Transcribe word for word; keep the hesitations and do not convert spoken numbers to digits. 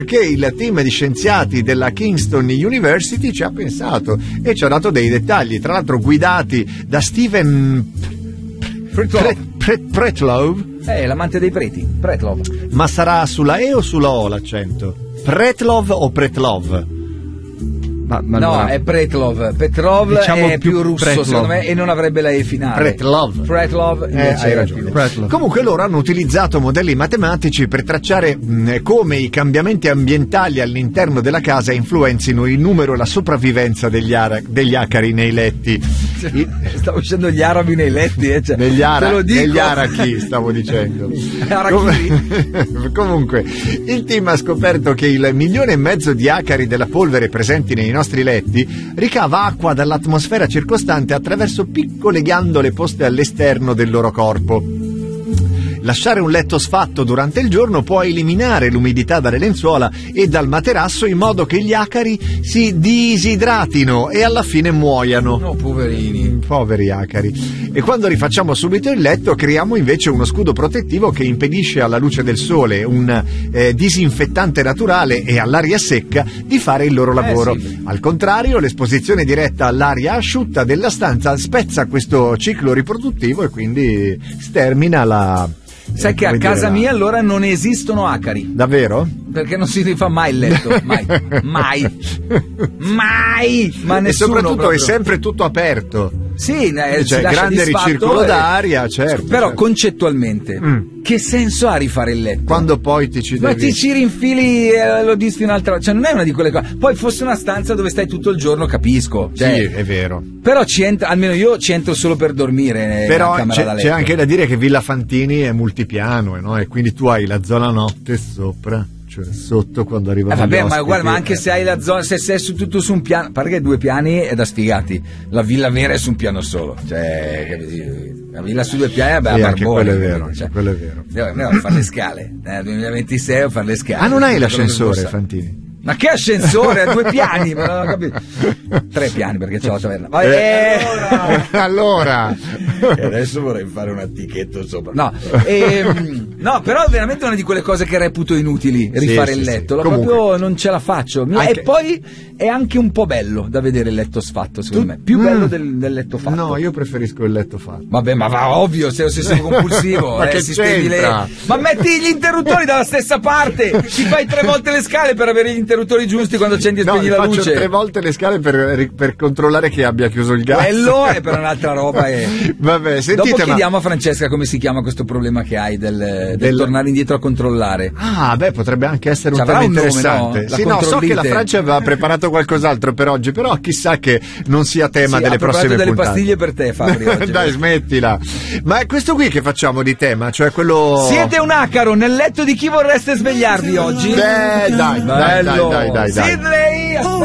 che il team di scienziati della Kingston University ci ha pensato e ci ha dato dei dettagli, tra l'altro guidati da Steven Pretlove. Pre- Pretlove. Eh, l'amante dei preti, Pretlove. Ma sarà sulla E o sulla O l'accento? Pretlove o Pretlove? Ma, ma no, allora, è Pretlov. Petrov diciamo è più, più russo Pretlov, secondo me, e non avrebbe la E finale. Pretlov. Pretlov eh, hai ragione. Pretlov. Comunque loro hanno utilizzato modelli matematici per tracciare mh, come i cambiamenti ambientali all'interno della casa influenzino il numero e la sopravvivenza degli, ara- degli acari nei letti. I... Stavo dicendo gli arabi nei letti, eh, cioè, negli, ara- negli arachi stavo dicendo. Com- Comunque il team ha scoperto che il milione e mezzo di acari della polvere presenti nei nostri letti ricava acqua dall'atmosfera circostante attraverso piccole ghiandole poste all'esterno del loro corpo. Lasciare un letto sfatto durante il giorno può eliminare l'umidità dalle lenzuola e dal materasso in modo che gli acari si disidratino e alla fine muoiano. No, poverini. Poveri acari. E quando rifacciamo subito il letto creiamo invece uno scudo protettivo che impedisce alla luce del sole, un eh, disinfettante naturale e all'aria secca di fare il loro lavoro. Eh, sì. Al contrario, l'esposizione diretta all'aria asciutta della stanza spezza questo ciclo riproduttivo e quindi stermina la... Sai che a casa la... mia allora non esistono acari. Davvero? Perché non si rifà mai il letto, mai, mai, mai, ma nessuno. E soprattutto proprio. È sempre tutto aperto. Sì, eh, cioè grande ricircolo e... d'aria, certo. Però certo. concettualmente, mm. che senso ha rifare il letto? Quando poi ti ci devi... Ma ti ci rinfili e lo disfi un'altra... Cioè non è una di quelle cose... Poi fosse una stanza dove stai tutto il giorno, capisco. Cioè, sì, è vero. Però ci entra, almeno io ci entro solo per dormire. Però camera c'è, da letto. C'è anche da dire che Villa Fantini è multipiano, no? E quindi tu hai la zona notte sopra, cioè sotto quando arrivano eh, vabbè, gli ma guarda, ma eh. anche se hai la zona, se sei su, tutto su un piano, a parte che due piani è da sfigati, la villa vera è su un piano solo, cioè la villa su due piani vabbè, sì, a anche barbone, quello è vero, cioè, quello è vero. Devo, devo fare le scale, nel duemilaventisei devo fare le scale. Ah, non hai l'ascensore, Fantini? Ma che ascensore? A due piani? Ma non ho capito. Tre piani perché c'ho la taverna. Ma eh, allora, allora. E adesso vorrei fare un attichetto sopra. No, ehm, no, però è veramente una di quelle cose che reputo inutili rifare sì, il letto. Sì, sì. Proprio non ce la faccio. Anche... E poi è anche un po' bello da vedere il letto sfatto, secondo tu... me. Più mm. bello del, del letto fatto. No, io preferisco il letto fatto. Vabbè, ma va ovvio, sei ossessivo compulsivo. ma eh, che c'entra? Le... Ma metti gli interruttori dalla stessa parte. Ti fai tre volte le scale per avere gli interruttori giusti quando accendi e spegni no, la luce. Faccio tre volte le scale per, per controllare che abbia chiuso il gas. Quello è per un'altra roba. E... Vabbè, sentite, dopo chiediamo ma... a Francesca come si chiama questo problema che hai del, del, del... tornare indietro a controllare. Ah, beh, potrebbe anche essere un tema un interessante. Nome, no? Sì, no, so che la Francia aveva preparato qualcos'altro per oggi, però chissà che non sia tema sì, delle prossime delle puntate. Pastiglie per te, Fabri. Oggi, dai, smettila. Ma è questo qui che facciamo di tema, cioè quello. Siete un acaro nel letto di chi vorreste svegliarvi oggi? Beh, dai, dai, dai, dai, dai, dai. Sidney!